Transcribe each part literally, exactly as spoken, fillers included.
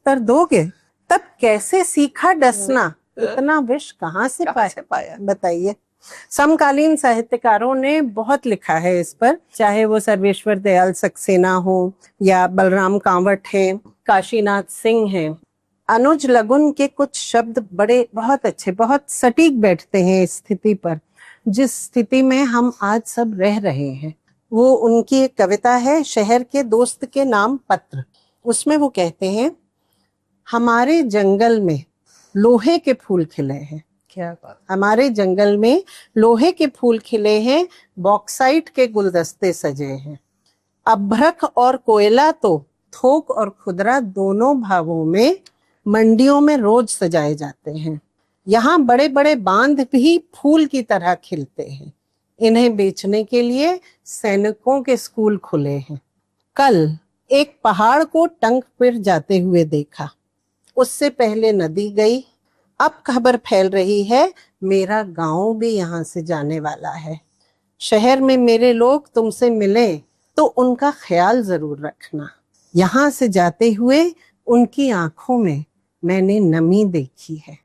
उत्तर दोगे, तब कैसे सीखा डसना, इतना विष कहाँ से पाया, पाया? बताइए। समकालीन साहित्यकारों ने बहुत लिखा है इस पर, चाहे वो सर्वेश्वर दयाल सक्सेना हो या बलराम कांवट है, काशीनाथ सिंह हैं। अनुज लगुन के कुछ शब्द बड़े बहुत अच्छे, बहुत सटीक बैठते हैं इस स्थिति पर, जिस स्थिति में हम आज सब रह रहे हैं। वो उनकी एक कविता है, शहर के दोस्त के नाम पत्र। उसमें वो कहते हैं, हमारे जंगल में लोहे के फूल खिले हैं। क्या बात। हमारे जंगल में लोहे के फूल खिले हैं, बॉक्साइट के गुलदस्ते सजे हैं। अभ्रक और कोयला तो थोक और खुदरा दोनों भावों में मंडियों में रोज सजाए जाते हैं। यहाँ बड़े बड़े बांध भी फूल की तरह खिलते हैं। इन्हें बेचने के लिए सैनिकों के स्कूल खुले हैं। कल एक पहाड़ को टंक पर जाते हुए देखा, उससे पहले नदी गई। अब खबर फैल रही है, मेरा गांव भी यहाँ से जाने वाला है। शहर में मेरे लोग तुमसे मिले तो उनका ख्याल जरूर रखना। यहाँ से जाते हुए उनकी आंखों में मैंने नमी देखी है।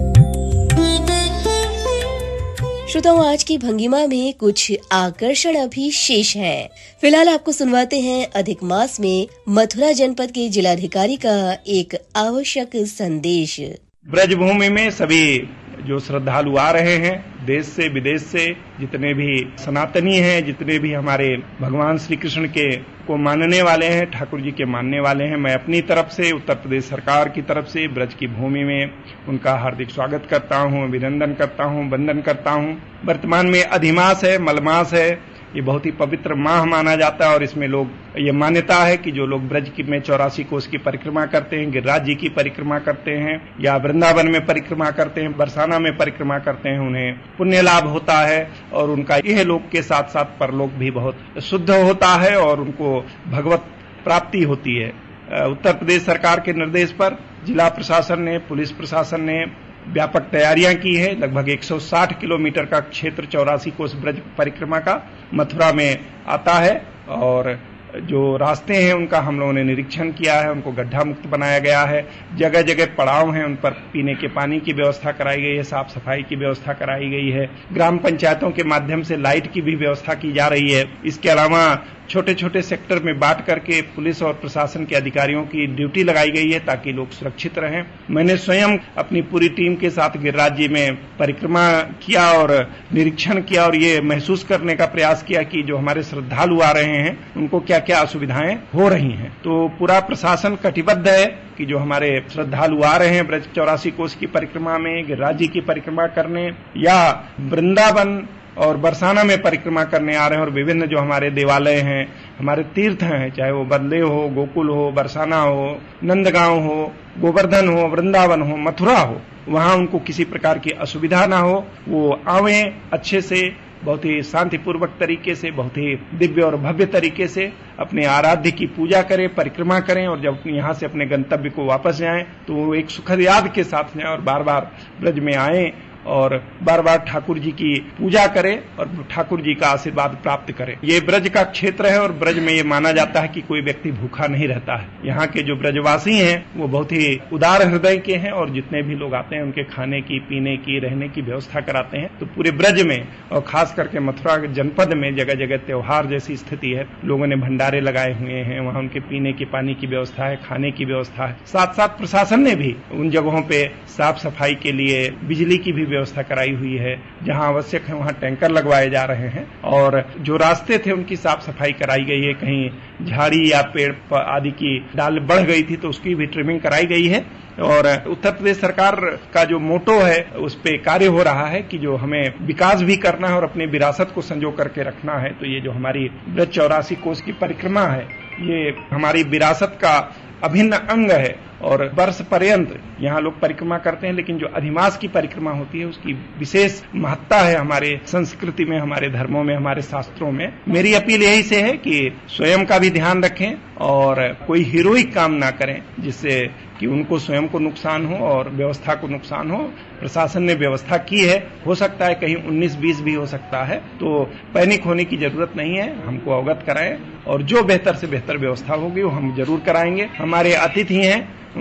श्रोताओं, आज की भंगिमा में कुछ आकर्षण अभी शेष है। फिलहाल आपको सुनवाते हैं अधिक मास में मथुरा जनपद के जिलाधिकारी का एक आवश्यक संदेश। ब्रजभूमि में सभी जो श्रद्धालु आ रहे हैं, देश से विदेश से, जितने भी सनातनी हैं, जितने भी हमारे भगवान श्री कृष्ण के को मानने वाले हैं, ठाकुर जी के मानने वाले हैं, मैं अपनी तरफ से, उत्तर प्रदेश सरकार की तरफ से ब्रज की भूमि में उनका हार्दिक स्वागत करता हूं, अभिनंदन करता हूं, वंदन करता हूं। वर्तमान में अधिमास है, मलमास है, ये बहुत ही पवित्र माह माना जाता है और इसमें लोग ये मान्यता है कि जो लोग ब्रज की में चौरासी कोस की परिक्रमा करते हैं, गिरिराज जी की परिक्रमा करते हैं या वृंदावन में परिक्रमा करते हैं, बरसाना में परिक्रमा करते हैं, उन्हें पुण्य लाभ होता है और उनका यह लोक के साथ साथ परलोक भी बहुत शुद्ध होता है और उनको भगवत प्राप्ति होती है। उत्तर प्रदेश सरकार के निर्देश पर जिला प्रशासन ने, पुलिस प्रशासन ने व्यापक तैयारियां की है। लगभग एक सौ साठ किलोमीटर का क्षेत्र चौरासी कोस ब्रज परिक्रमा का मथुरा में आता है और जो रास्ते हैं उनका हम लोगों ने निरीक्षण किया है, उनको गड्ढा मुक्त बनाया गया है। जगह जगह पड़ाव हैं, उन पर पीने के पानी की व्यवस्था कराई गई है, साफ सफाई की व्यवस्था कराई गई है। ग्राम पंचायतों के माध्यम से लाइट की भी व्यवस्था की जा रही है। इसके अलावा छोटे छोटे सेक्टर में बांट करके पुलिस और प्रशासन के अधिकारियों की ड्यूटी लगाई गई है ताकि लोग सुरक्षित रहें। मैंने स्वयं अपनी पूरी टीम के साथ गिरिराज जी में परिक्रमा किया और निरीक्षण किया और ये महसूस करने का प्रयास किया कि जो हमारे श्रद्धालु आ रहे हैं उनको क्या क्या असुविधाएं हो रही हैं। तो पूरा प्रशासन कटिबद्ध है कि जो हमारे श्रद्धालु आ रहे हैं ब्रज चौरासी कोस की परिक्रमा में, गिरिराज जी की परिक्रमा करने या वृंदावन और बरसाना में परिक्रमा करने आ रहे हैं और विभिन्न जो हमारे देवालय हैं, हमारे तीर्थ हैं, चाहे वो बदले हो, गोकुल हो, बरसाना हो, नंदगांव हो, गोवर्धन हो, वृंदावन हो, मथुरा हो, वहां उनको किसी प्रकार की असुविधा ना हो। वो आवें अच्छे से, बहुत ही शांतिपूर्वक तरीके से, बहुत ही दिव्य और भव्य तरीके से अपने आराध्य की पूजा करें, परिक्रमा करें और जब यहाँ से अपने गंतव्य को वापस जाएं तो एक सुखद याद के साथ जाएं और बार बार ब्रज में आएं और बार बार ठाकुर जी की पूजा करें और ठाकुर जी का आशीर्वाद प्राप्त करें। ये ब्रज का क्षेत्र है और ब्रज में ये माना जाता है कि कोई व्यक्ति भूखा नहीं रहता है। यहाँ के जो ब्रजवासी हैं वो बहुत ही उदार हृदय के हैं और जितने भी लोग आते हैं उनके खाने की, पीने की, रहने की व्यवस्था कराते हैं। तो पूरे ब्रज में और खास करके मथुरा जनपद में जगह जगह त्योहार जैसी स्थिति है। लोगों ने भंडारे लगाए हुए हैं, वहाँ उनके पीने की पानी की व्यवस्था है, खाने की व्यवस्था है। साथ साथ प्रशासन ने भी उन जगहों पे साफ सफाई के लिए बिजली की भी व्यवस्था कराई हुई है। जहां आवश्यक है वहां टैंकर लगवाए जा रहे हैं और जो रास्ते थे उनकी साफ सफाई कराई गई है। कहीं झाड़ी या पेड़ आदि की डाल बढ़ गई थी तो उसकी भी ट्रिमिंग कराई गई है। और उत्तर प्रदेश सरकार का जो मोटो है उस पे कार्य हो रहा है कि जो हमें विकास भी करना है और अपनी विरासत को संजो करके रखना है। तो ये जो हमारी ब्रज चौरासी कोस की परिक्रमा है ये हमारी विरासत का अभिन्न अंग है और वर्ष पर्यंत यहाँ लोग परिक्रमा करते हैं। लेकिन जो अधिमास की परिक्रमा होती है उसकी विशेष महत्ता है हमारे संस्कृति में, हमारे धर्मों में, हमारे शास्त्रों में। मेरी अपील यही से है कि स्वयं का भी ध्यान रखें और कोई हीरोइक काम ना करें जिससे कि उनको स्वयं को नुकसान हो और व्यवस्था को नुकसान हो। प्रशासन ने व्यवस्था की है, हो सकता है कहीं उन्नीस बीस भी हो सकता है, तो पैनिक होने की जरूरत नहीं है। हमको अवगत कराएं और जो बेहतर से बेहतर व्यवस्था होगी वो हम जरूर कराएंगे। हमारे अतिथि हैं